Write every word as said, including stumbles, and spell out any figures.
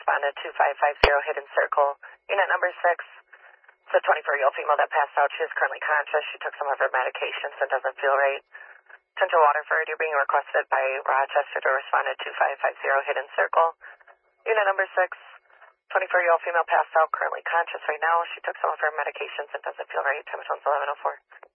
responded to five five zero Hidden Circle. Unit number six. It's a twenty-four-year-old female that passed out. She is currently conscious. She took some of her medications and doesn't feel right. Attention Waterford, you're being requested by Rochester to respond to two five five zero Hidden Circle. Unit number six. twenty-four-year-old female passed out, currently conscious right now. She took some of her medications and doesn't feel right. Time is eleven oh four.